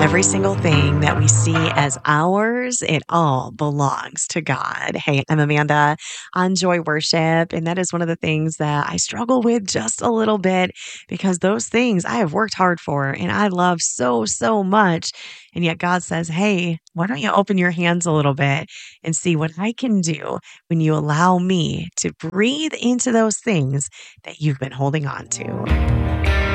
every single thing that we see as ours, it all belongs to God. Hey, I'm Amanda on Joy Worship, and that is one of the things that I struggle with just a little bit because those things I have worked hard for and I love so, so much. And yet God says, hey, why don't you open your hands a little bit and see what I can do when you allow me to breathe into those things that you've been holding on to?